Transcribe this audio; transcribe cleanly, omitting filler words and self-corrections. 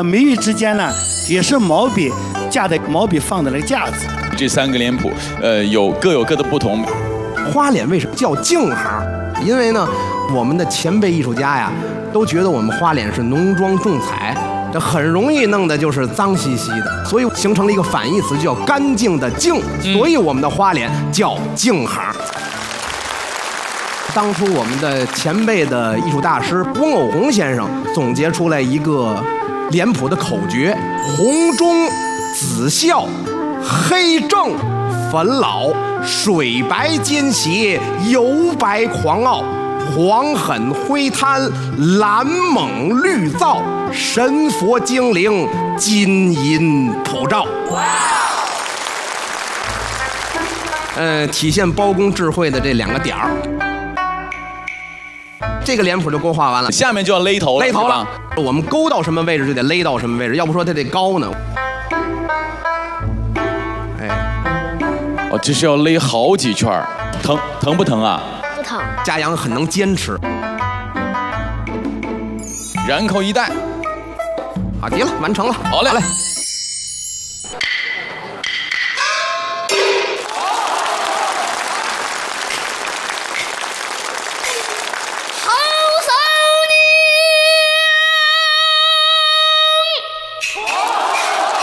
眉宇之间呢，也是毛笔架的毛笔放的那个架子。 这3个脸谱，各有各的不同。 花脸为什么叫净行？因为呢，我们的前辈艺术家呀，都觉得我们花脸是浓妆重彩，这很容易弄的就是脏兮兮的，所以形成了一个反义词，叫干净的净。所以我们的花脸叫净行。当初我们的前辈的艺术大师翁偶鸿先生总结出来一个脸谱的口诀：红中紫笑，黑正粉老，水白兼斜，油白狂傲，黄狠灰贪，蓝猛绿躁，神佛精灵，金银普照。体现包公智慧的这2个点儿。这个脸谱就勾画完了， 下面就要勒头了。 勒头了，我们勾到什么位置就得勒到什么位置，要不说它得高呢。 哦，这是要勒好几圈儿，疼不疼啊？ 不疼。 嘉阳很能坚持。 然后一戴， 好极了，完成了。 好嘞。 好嘞。